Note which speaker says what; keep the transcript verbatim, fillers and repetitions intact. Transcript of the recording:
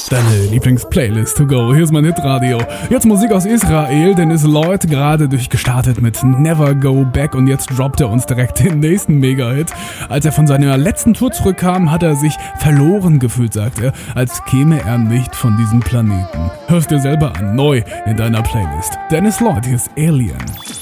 Speaker 1: Deine Lieblingsplaylist to go. Hier ist mein Hitradio. Jetzt Musik aus Israel, Dennis Lloyd gerade durchgestartet mit Never Go Back und jetzt droppt er uns direkt den nächsten Mega-Hit. Als er von seiner letzten Tour zurückkam, hat er sich verloren gefühlt, sagt er, als käme er nicht von diesem Planeten. Hörst dir selber an, neu in deiner Playlist. Dennis Lloyd, hier ist Alien.